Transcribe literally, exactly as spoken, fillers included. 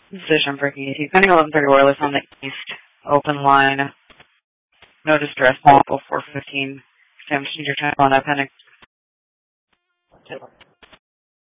Decision for E T. Pending eleven thirty wireless on the east. Open line. No distress. Multiple four fifteen. Sam, change your time on that pending.